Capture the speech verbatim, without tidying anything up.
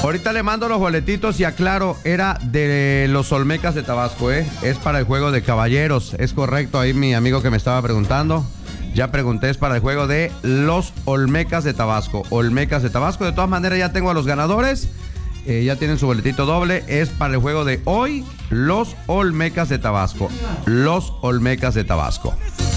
Ahorita le mando los boletitos y aclaro, era de los Olmecas de Tabasco, ¿eh? Es para el juego de caballeros, es correcto, ahí mi amigo que me estaba preguntando. Ya pregunté, es para el juego de los Olmecas de Tabasco. Olmecas de Tabasco, de todas maneras ya tengo a los ganadores. Eh, ya tienen su boletito doble, es para el juego de hoy, los Olmecas de Tabasco. Los Olmecas de Tabasco.